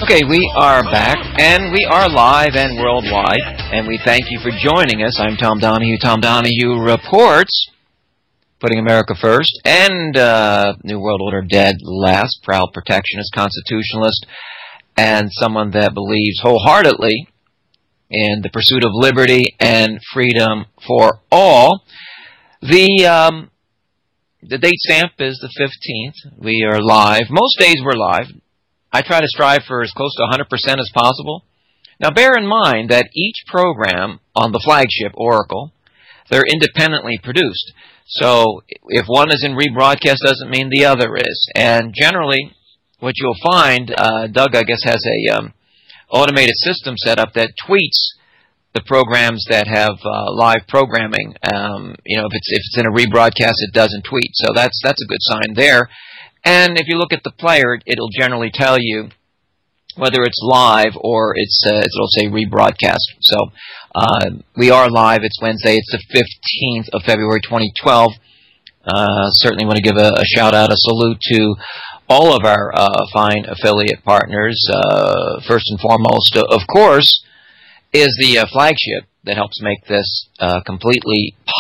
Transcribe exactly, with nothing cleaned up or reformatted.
Okay, we are back, and we are live and worldwide, and we thank you for joining us. I'm Tom Donahue. Tom Donahue reports, putting America first, and uh, New World Order dead last, proud protectionist, constitutionalist, and someone that believes wholeheartedly in the pursuit of liberty and freedom for all. The um, the date stamp is the fifteenth. We are live. Most days we're live. I try to strive for as close to one hundred percent as possible. Now, bear in mind that each program on the flagship, Oracle, they're independently produced. So if one is in rebroadcast doesn't mean the other is. And generally, what you'll find, uh, Doug, I guess, has a um, automated system set up that tweets the programs that have uh, live programming. Um, you know, if it's if it's in a rebroadcast, it doesn't tweet. So that's that's a good sign there. And if you look at the player, it'll generally tell you whether it's live or it's uh, it'll say rebroadcast. So uh, we are live. It's Wednesday. It's the fifteenth of February, twenty twelve. Uh, certainly want to give a, a shout out, a salute to all of our uh, fine affiliate partners. Uh, first and foremost, of course, is the uh, flagship that helps make this uh, completely